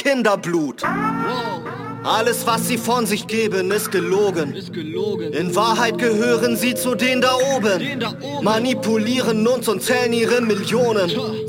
Kinderblut. Alles, was sie von sich geben, ist gelogen. In Wahrheit gehören sie zu denen da oben. Manipulieren uns und zählen ihre Millionen.